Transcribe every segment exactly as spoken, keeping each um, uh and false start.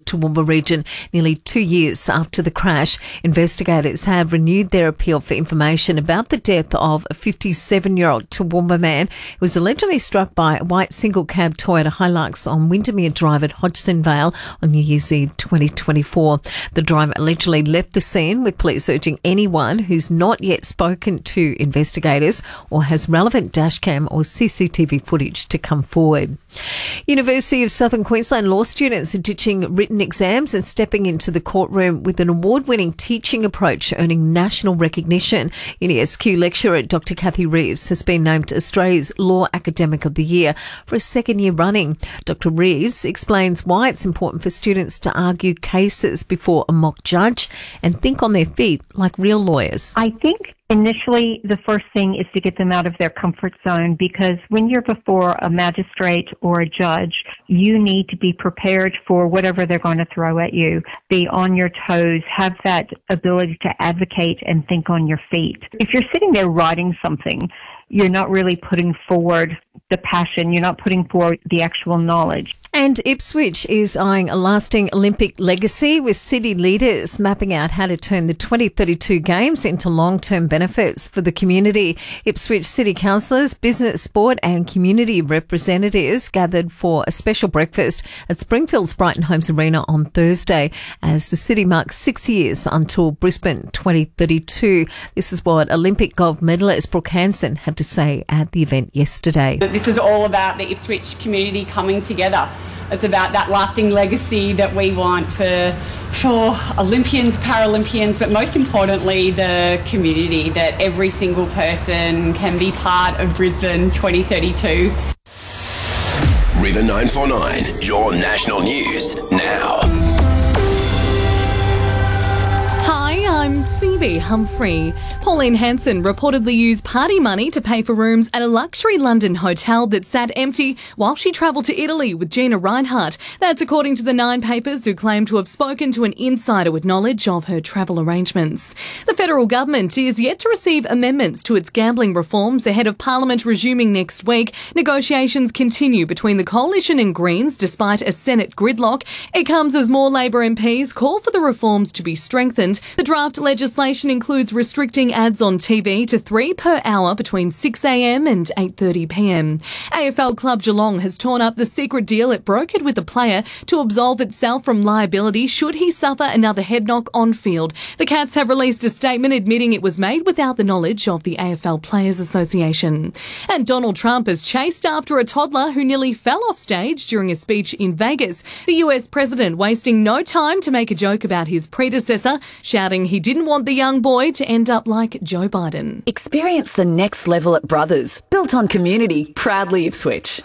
Toowoomba region nearly two years after the crash. Investigators have renewed their appeal for information about the death of a fifty-seven-year-old Toowoomba man who was allegedly struck by a white single-cab Toyota Hilux on Windermere Drive at Hodgson Vale on New Year's Eve twenty twenty-four. The driver allegedly left the scene, with police urging anyone who's not yet spoken to investigators or has relevant dashcam or C C T V footage to come forward. University of Southern Queensland law students are ditching written exams and stepping into the courtroom with an award-winning teaching approach, earning national recognition. Uni S Q lecturer Doctor Kathy Reeves has been named Australia's Law Academic of the Year for a second year running. Doctor Reeves explains why it's important for students to argue cases before a mock judge and think on their feet like real lawyers. I think initially, the first thing is to get them out of their comfort zone, because when you're before a magistrate or a judge, you need to be prepared for whatever they're going to throw at you. Be on your toes, have that ability to advocate and think on your feet. If you're sitting there writing something, you're not really putting forward the passion, you're not putting forward the actual knowledge. And Ipswich is eyeing a lasting Olympic legacy, with city leaders mapping out how to turn the twenty thirty-two Games into long-term benefits for the community. Ipswich City Councillors, business, sport and community representatives gathered for a special breakfast at Springfield's Brighton Homes Arena on Thursday as the city marks six years until Brisbane twenty thirty-two. This is what Olympic gold medalist Brooke Hansen had to say at the event yesterday. This is all about the Ipswich community coming together. It's about that lasting legacy that we want for for Olympians, Paralympians, but most importantly, the community, that every single person can be part of Brisbane twenty thirty-two. River nine four nine, your national news now. Hi, I'm Phoebe Humphrey. Pauline Hanson reportedly used party money to pay for rooms at a luxury London hotel that sat empty while she travelled to Italy with Gina Reinhardt. That's according to the Nine Papers, who claim to have spoken to an insider with knowledge of her travel arrangements. The federal government is yet to receive amendments to its gambling reforms ahead of Parliament resuming next week. Negotiations continue between the Coalition and Greens despite a Senate gridlock. It comes as more Labor M Ps call for the reforms to be strengthened. The draft legislation includes restricting ads on T V to three per hour between six a m and eight thirty p m. A F L club Geelong has torn up the secret deal it brokered with the player to absolve itself from liability should he suffer another head knock on field. The Cats have released a statement admitting it was made without the knowledge of the A F L Players Association. And Donald Trump has chased after a toddler who nearly fell off stage during a speech in Vegas. The U S president wasting no time to make a joke about his predecessor, shouting he didn't want the young boy to end up like Joe Biden. Experience the next level at Brothers, built on community, proudly Ipswich.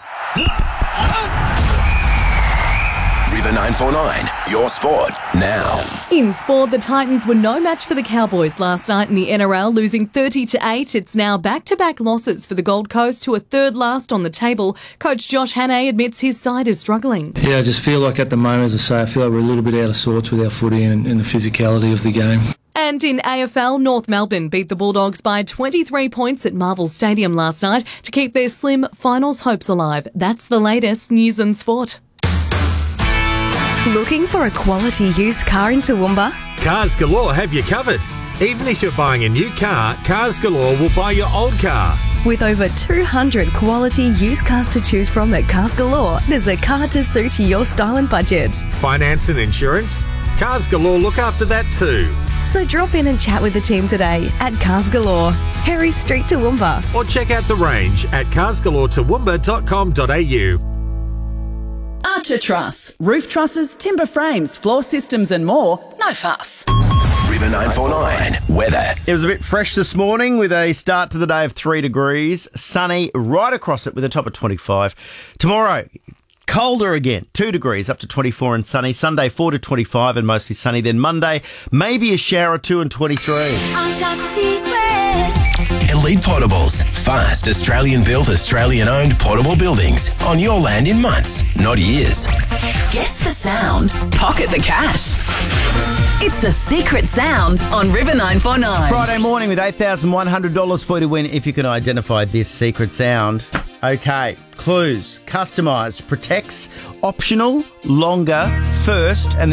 River nine four nine, your sport now. In sport, the Titans were no match for the Cowboys last night in the N R L, losing thirty to eight. It's now back-to-back losses for the Gold Coast, who are third last on the table. Coach Josh Hannay admits his side is struggling. Yeah, I just feel like at the moment, as I say, I feel like we're a little bit out of sorts with our footy and, and the physicality of the game. And in A F L, North Melbourne beat the Bulldogs by twenty-three points at Marvel Stadium last night to keep their slim finals hopes alive. That's the latest news and sport. Looking for a quality used car in Toowoomba? Cars Galore have you covered. Even if you're buying a new car, Cars Galore will buy your old car. With over two hundred quality used cars to choose from at Cars Galore, there's a car to suit your style and budget. Finance and insurance? Cars Galore look after that too. So drop in and chat with the team today at Cars Galore, Harry Street, Toowoomba. Or check out the range at cars galore toowoomba dot com dot a u. Archer Truss. Roof trusses, timber frames, floor systems and more. No fuss. River nine four nine, weather. It was a bit fresh this morning with a start to the day of three degrees. Sunny right across it with a top of twenty-five. Tomorrow, colder again, two degrees up to twenty-four and sunny. Sunday, four to twenty-five and mostly sunny. Then Monday, maybe a shower, two and twenty-three. I've got secrets. Elite Portables. Fast, Australian-built, Australian-owned portable buildings on your land in months, not years. Guess the sound. Pocket the cash. It's the secret sound on River nine four nine. Friday morning with eight thousand one hundred dollars for you to win if you can identify this secret sound. Okay, clues. Customised, protects, optional, longer, first, and